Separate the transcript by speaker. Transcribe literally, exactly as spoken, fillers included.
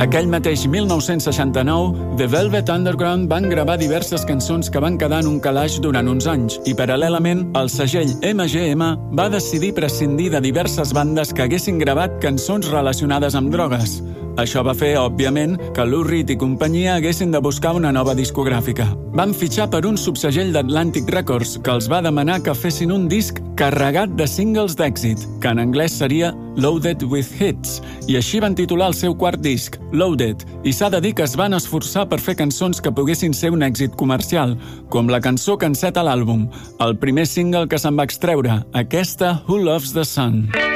Speaker 1: Aquell mateix mil nou-cents seixanta-nou, The Velvet Underground van gravar diverses cançons que van quedar en un calaix durant uns anys i, paral·lelament, el segell M G M va decidir prescindir de diverses bandes que haguessin gravat cançons relacionades amb drogues. Això va fer, òbviament, que Lou Reed i companyia haguessin de buscar una nova discogràfica. Van fitxar per un subsegell d'Atlantic Records que els va demanar que fessin un disc carregat de singles d'èxit, que en anglès seria Loaded with Hits, i així van titular el seu quart disc, Loaded, i s'ha de dir que es van esforçar per fer cançons que poguessin ser un èxit comercial, com la cançó que enceta l'àlbum, el primer single que se'n va extreure, aquesta Who Loves the Sun.